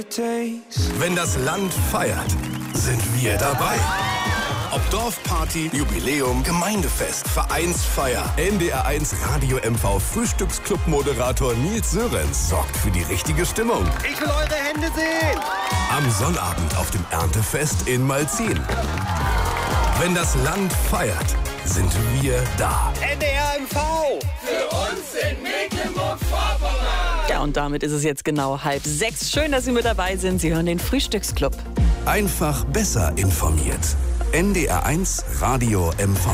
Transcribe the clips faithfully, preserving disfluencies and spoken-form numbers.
Wenn das Land feiert, sind wir dabei. Ob Dorfparty, Jubiläum, Gemeindefest, Vereinsfeier, N D R eins Radio M V Frühstücksclub-Moderator Nils Sörensen sorgt für die richtige Stimmung. Ich will eure Hände sehen! Am Sonnabend auf dem Erntefest in Malzin. Wenn das Land feiert, sind wir da. N D R M V! Für uns in Mecklenburg-Vorpommern! Ja, und damit ist es jetzt genau halb sechs. Schön, dass Sie mit dabei sind. Sie hören den Frühstücksclub. Einfach besser informiert. N D R eins Radio M V.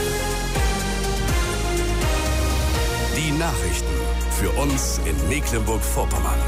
Die Nachrichten für uns in Mecklenburg-Vorpommern.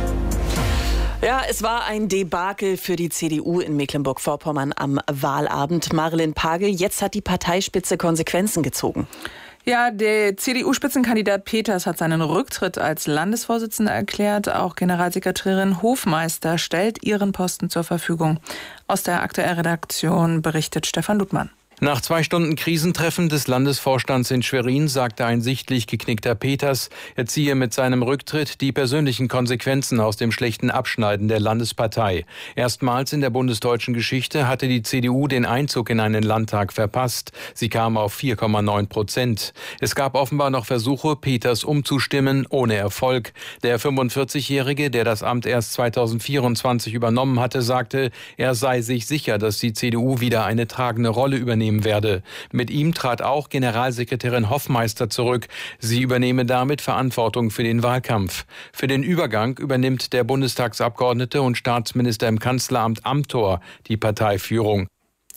Ja, es war ein Debakel für die C D U in Mecklenburg-Vorpommern am Wahlabend. Marilyn Pagel, jetzt hat die Parteispitze Konsequenzen gezogen. Ja, der C D U-Spitzenkandidat Peters hat seinen Rücktritt als Landesvorsitzender erklärt. Auch Generalsekretärin Hofmeister stellt ihren Posten zur Verfügung. Aus der aktuellen Redaktion berichtet Stefan Ludmann. Nach zwei Stunden Krisentreffen des Landesvorstands in Schwerin sagte ein sichtlich geknickter Peters, er ziehe mit seinem Rücktritt die persönlichen Konsequenzen aus dem schlechten Abschneiden der Landespartei. Erstmals in der bundesdeutschen Geschichte hatte die C D U den Einzug in einen Landtag verpasst. Sie kam auf vier Komma neun Prozent. Es gab offenbar noch Versuche, Peters umzustimmen, ohne Erfolg. Der fünfundvierzigjährige, der das Amt erst zweitausendvierundzwanzig übernommen hatte, sagte, er sei sich sicher, dass die C D U wieder eine tragende Rolle übernehmen werde. Mit ihm trat auch Generalsekretärin Hofmeister zurück. Sie übernehme damit Verantwortung für den Wahlkampf. Für den Übergang übernimmt der Bundestagsabgeordnete und Staatsminister im Kanzleramt Amthor die Parteiführung.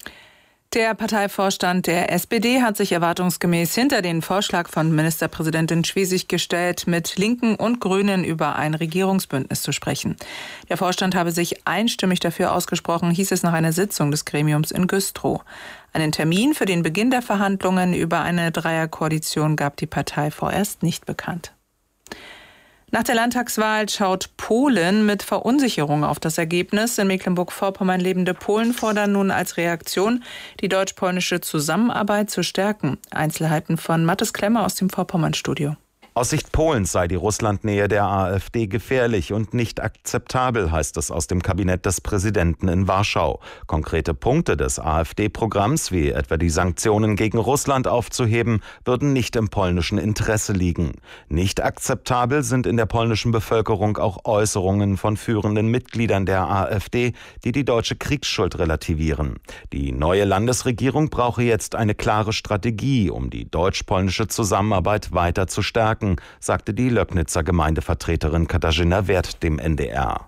Der Parteivorstand der S P D hat sich erwartungsgemäß hinter den Vorschlag von Ministerpräsidentin Schwesig gestellt, mit Linken und Grünen über ein Regierungsbündnis zu sprechen. Der Vorstand habe sich einstimmig dafür ausgesprochen, hieß es nach einer Sitzung des Gremiums in Güstrow. Einen Termin für den Beginn der Verhandlungen über eine Dreierkoalition gab die Partei vorerst nicht bekannt. Nach der Landtagswahl schaut Polen mit Verunsicherung auf das Ergebnis. In Mecklenburg-Vorpommern lebende Polen fordern nun als Reaktion, die deutsch-polnische Zusammenarbeit zu stärken. Einzelheiten von Mathis Klemmer aus dem Vorpommern-Studio. Aus Sicht Polens sei die Russlandnähe der AfD gefährlich und nicht akzeptabel, heißt es aus dem Kabinett des Präsidenten in Warschau. Konkrete Punkte des AfD-Programms, wie etwa die Sanktionen gegen Russland aufzuheben, würden nicht im polnischen Interesse liegen. Nicht akzeptabel sind in der polnischen Bevölkerung auch Äußerungen von führenden Mitgliedern der AfD, die die deutsche Kriegsschuld relativieren. Die neue Landesregierung brauche jetzt eine klare Strategie, um die deutsch-polnische Zusammenarbeit weiter zu stärken, sagte die Löcknitzer Gemeindevertreterin Katarzyna Wert dem N D R.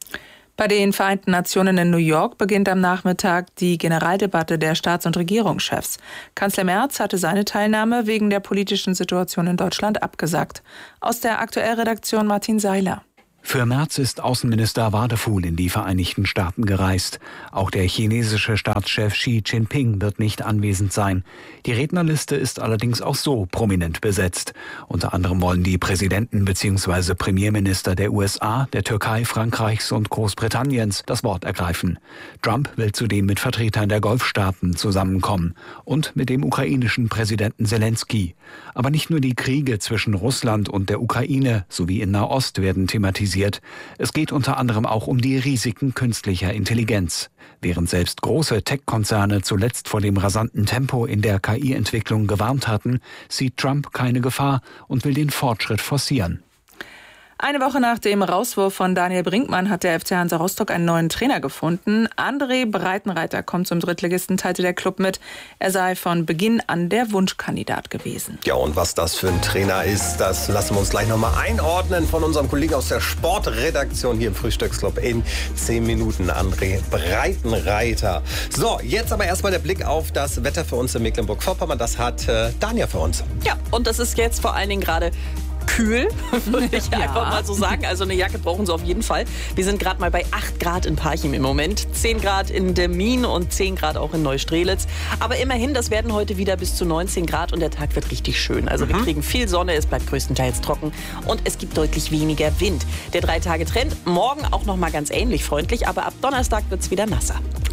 Bei den Vereinten Nationen in New York beginnt am Nachmittag die Generaldebatte der Staats- und Regierungschefs. Kanzler Merz hatte seine Teilnahme wegen der politischen Situation in Deutschland abgesagt. Aus der aktuellen Redaktion Martin Seiler. Für Merz ist Außenminister Wadefuhl in die Vereinigten Staaten gereist. Auch der chinesische Staatschef Xi Jinping wird nicht anwesend sein. Die Rednerliste ist allerdings auch so prominent besetzt. Unter anderem wollen die Präsidenten bzw. Premierminister der U S A, der Türkei, Frankreichs und Großbritanniens das Wort ergreifen. Trump will zudem mit Vertretern der Golfstaaten zusammenkommen und mit dem ukrainischen Präsidenten Zelensky. Aber nicht nur die Kriege zwischen Russland und der Ukraine sowie in Nahost werden thematisiert. Es geht unter anderem auch um die Risiken künstlicher Intelligenz. Während selbst große Tech-Konzerne zuletzt vor dem rasanten Tempo in der K I-Entwicklung gewarnt hatten, sieht Trump keine Gefahr und will den Fortschritt forcieren. Eine Woche nach dem Rauswurf von Daniel Brinkmann hat der F C Hansa Rostock einen neuen Trainer gefunden. André Breitenreiter kommt zum Drittligisten, teilte der Club mit. Er sei von Beginn an der Wunschkandidat gewesen. Ja, und was das für ein Trainer ist, das lassen wir uns gleich nochmal einordnen von unserem Kollegen aus der Sportredaktion hier im Frühstücksclub in zehn Minuten. André Breitenreiter. So, jetzt aber erstmal der Blick auf das Wetter für uns in Mecklenburg-Vorpommern. Das hat äh, Dania für uns. Ja, und das ist jetzt vor allen Dingen gerade kühl, würde ich ja. einfach mal so sagen. Also eine Jacke brauchen Sie auf jeden Fall. Wir sind gerade mal bei acht Grad in Parchim im Moment, zehn Grad in Demmin und zehn Grad auch in Neustrelitz. Aber immerhin, das werden heute wieder bis zu neunzehn Grad und der Tag wird richtig schön. Also mhm. wir kriegen viel Sonne, es bleibt größtenteils trocken und es gibt deutlich weniger Wind. Der Drei-Tage-Trend, morgen auch noch mal ganz ähnlich freundlich, aber ab Donnerstag wird es wieder nasser.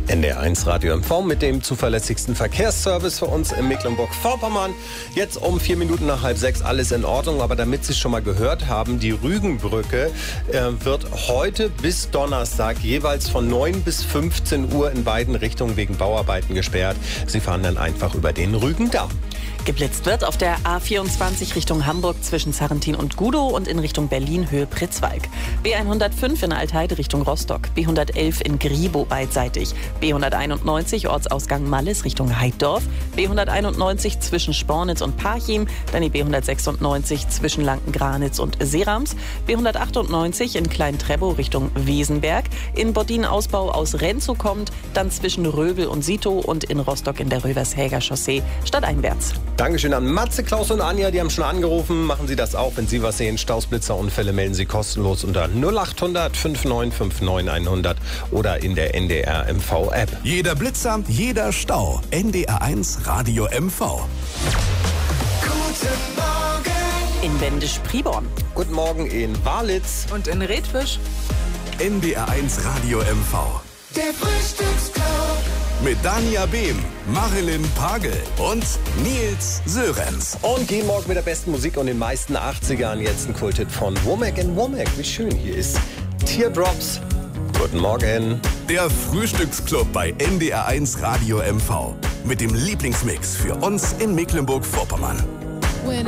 N D R eins Radio M V mit dem zuverlässigsten Verkehrsservice für uns in Mecklenburg-Vorpommern. Jetzt um vier Minuten nach halb sechs, alles in Ordnung. Aber damit Sie es schon mal gehört haben, die Rügenbrücke äh, wird heute bis Donnerstag jeweils von neun bis fünfzehn Uhr in beiden Richtungen wegen Bauarbeiten gesperrt. Sie fahren dann einfach über den Rügendamm. Geblitzt wird auf der A vierundzwanzig Richtung Hamburg zwischen Sarrentin und Gudow und in Richtung Berlin Höhe Pritzwalk. B hundertfünf in Altheide Richtung Rostock. B hundertelf in Gribow beidseitig. B hunderteinundneunzig Ortsausgang Malles Richtung Heiddorf. B hunderteinundneunzig zwischen Spornitz und Parchim. Dann die B hundertsechsundneunzig zwischen Lanken-Granitz und Serams. B hundertachtundneunzig in Klein-Trebow Richtung Wesenberg. In Bodin-Ausbau aus Renzow kommt. Dann zwischen Röbel und Sitow und in Rostock in der Rövershäger Chaussee stadteinwärts. Dankeschön an Matze, Klaus und Anja, die haben schon angerufen. Machen Sie das auch, wenn Sie was sehen. Stausblitzerunfälle melden Sie kostenlos unter null acht hundert fünfundneunzig neunundfünfzig hundert oder in der N D R M V App. Jeder Blitzer, jeder Stau. N D R eins Radio M V. Guten Morgen. In Wendisch-Priborn. Guten Morgen in Walitz. Und in Redfisch. N D R eins Radio M V. Der Frühstücksclub. Mit Dania Behm, Marilyn Pagel und Nils Sörenz. Und jeden Morgen mit der besten Musik und den meisten achtzigern. Jetzt ein Kulthit von Womack and Womack. Wie schön hier ist. Teardrops. Guten Morgen. Der Frühstücksclub bei N D R eins Radio M V. Mit dem Lieblingsmix für uns in Mecklenburg-Vorpommern.